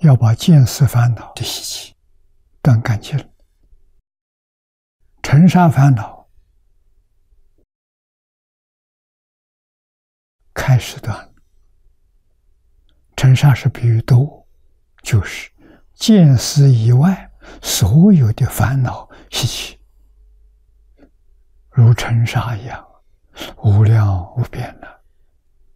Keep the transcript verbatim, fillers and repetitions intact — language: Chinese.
要把见思烦恼的习气断干净了。尘沙烦恼开始断了。尘沙是比喻多物，就是见思以外所有的烦恼习气，如尘沙一样无量无边的。